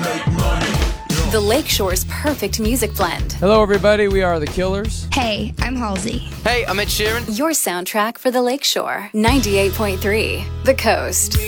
The Lakeshore's perfect music blend. Hello, everybody. We are The Killers. Hey, I'm Halsey. Hey, I'm Ed Sheeran. Your soundtrack for the Lakeshore. 98.3 The Coast.